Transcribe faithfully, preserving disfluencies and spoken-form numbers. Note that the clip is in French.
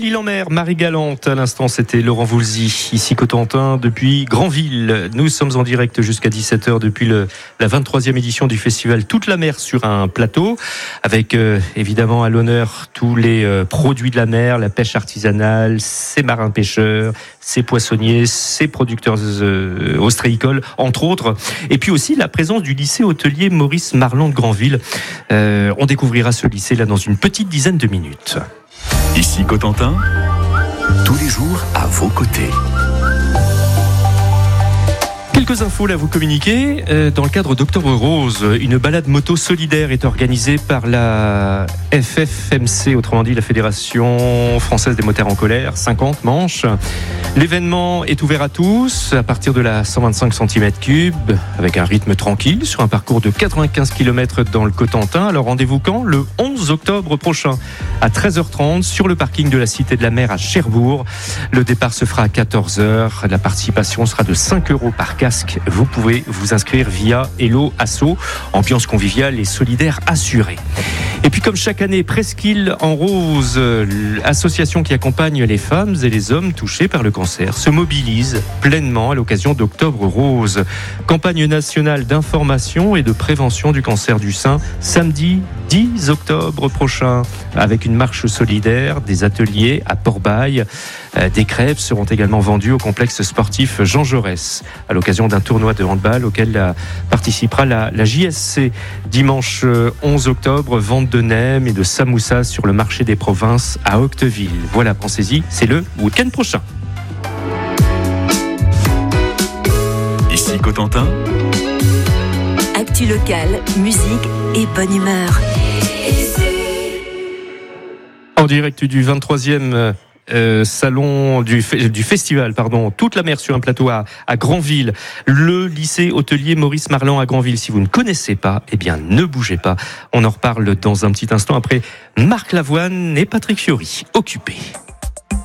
Belle-Île-en-Mer, Marie-Galante. À l'instant, c'était Laurent Voulzy, ici Cotentin, depuis Granville. Nous sommes en direct jusqu'à dix-sept heures depuis le, la vingt-troisième édition du festival Toute la mer sur un plateau, avec euh, évidemment à l'honneur tous les euh, produits de la mer, la pêche artisanale, ces marins-pêcheurs, ces poissonniers, ces producteurs euh, ostréicoles, entre autres. Et puis aussi la présence du lycée hôtelier Maurice Marland de Granville. Euh, on découvrira ce lycée là dans une petite dizaine de minutes. Ici Cotentin, tous les jours à vos côtés. Quelques infos là à vous communiquer. Euh, dans le cadre d'Octobre Rose, une balade moto solidaire est organisée par la F F M C, autrement dit la Fédération Française des Motards en Colère, cinquante manches. L'événement est ouvert à tous à partir de la cent vingt-cinq centimètres cubes, avec un rythme tranquille sur un parcours de quatre-vingt-quinze kilomètres dans le Cotentin. Alors rendez-vous quand ? Le onze octobre prochain à treize heures trente sur le parking de la Cité de la Mer à Cherbourg. Le départ se fera à quatorze heures. La participation sera de cinq euros par casque. Vous pouvez vous inscrire via Hello Asso, ambiance conviviale et solidaire assurée. Et puis comme chaque année, Presqu'île en Rose, l'association qui accompagne les femmes et les hommes touchés par le cancer, se mobilise pleinement à l'occasion d'Octobre Rose. Campagne nationale d'information et de prévention du cancer du sein, samedi dix octobre prochain, avec une marche solidaire, des ateliers à Port-Bail. Des crêpes seront également vendues au complexe sportif Jean Jaurès, à l'occasion d'un tournoi de handball auquel participera la, la J S C. Dimanche onze octobre, vente de nems et de samoussas sur le marché des provinces à Octeville. Voilà, pensez-y, c'est le week-end prochain. Ici Cotentin, actu locale, musique et bonne humeur. En direct du vingt-troisième Euh, salon du, du festival, pardon, Toute la mer sur un plateau à, à Granville, le lycée hôtelier Maurice Marland à Granville. Si vous ne connaissez pas, eh bien ne bougez pas. On en reparle dans un petit instant après Marc Lavoine et Patrick Fiori. Occupés.